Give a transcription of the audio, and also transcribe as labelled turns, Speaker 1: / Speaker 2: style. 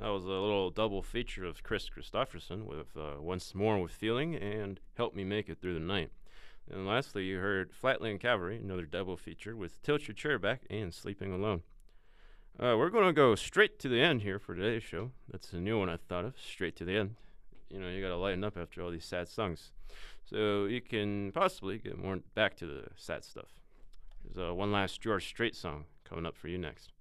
Speaker 1: That was a little double feature of Chris Christopherson with Once More with Feeling and Help Me Make It Through the Night. And lastly, you heard Flatland Cavalry, another double feature with Tilt Your Chair Back and Sleeping Alone. We're going to go straight to the end here for today's show. That's a new one I thought of, straight to the end. You know, you got to lighten up after all these sad songs. So you can possibly get more back to the sad stuff. There's one last George Strait song coming up for you next.